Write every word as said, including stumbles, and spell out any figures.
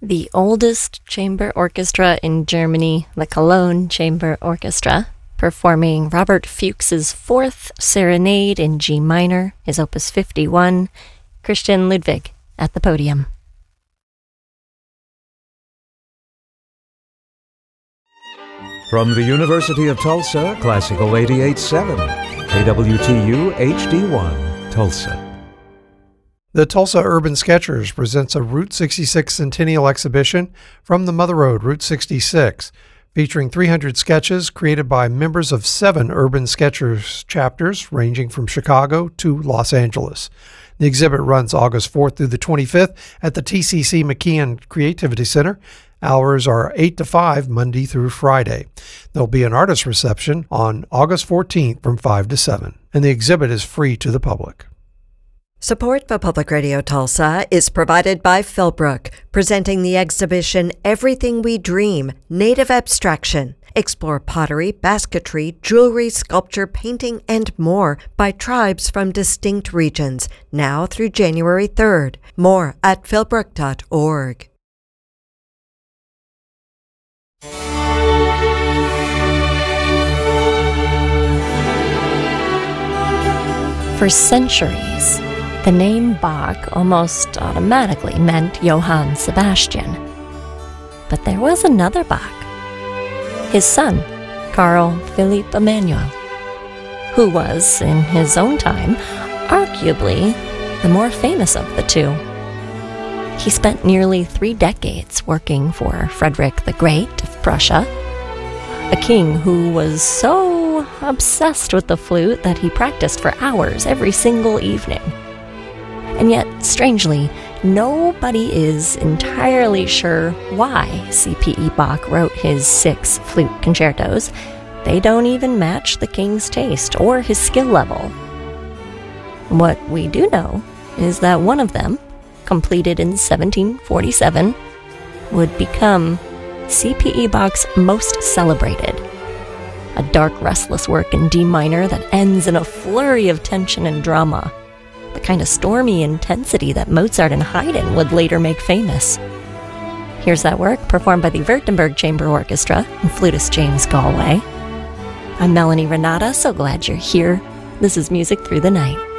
The oldest chamber orchestra in Germany, the Cologne Chamber Orchestra, performing Robert Fuchs's Fourth Serenade in G minor, his Opus fifty-one, Christian Ludwig at the podium. From the University of Tulsa, Classical eighty-eight point seven, K W T U H D one, Tulsa. The Tulsa Urban Sketchers presents a Route sixty-six Centennial exhibition from the Mother Road, Route sixty-six, featuring three hundred sketches created by members of seven Urban Sketchers chapters ranging from Chicago to Los Angeles. The exhibit runs August fourth through the twenty-fifth at the T C C McKeon Creativity Center. Hours are eight to five, Monday through Friday. There'll be an artist reception on August fourteenth from five to seven, and the exhibit is free to the public. Support for Public Radio Tulsa is provided by Philbrook, presenting the exhibition Everything We Dream, Native Abstraction. Explore pottery, basketry, jewelry, sculpture, painting, and more by tribes from distinct regions, now through January third. More at philbrook dot org. For centuries, the name Bach almost automatically meant Johann Sebastian. But there was another Bach, his son, Carl Philipp Emanuel, who was, in his own time, arguably the more famous of the two. He spent nearly three decades working for Frederick the Great of Prussia, a king who was so obsessed with the flute that he practiced for hours every single evening. And yet, strangely, nobody is entirely sure why C P E Bach wrote his six flute concertos. They don't even match the king's taste or his skill level. What we do know is that one of them, completed in seventeen forty-seven, would become C P E Bach's most celebrated. A dark, restless work in D minor that ends in a flurry of tension and drama. The kind of stormy intensity that Mozart and Haydn would later make famous. Here's that work, performed by the Württemberg Chamber Orchestra and flutist James Galway. I'm Melanie Renata, so glad you're here. This is Music Through the Night.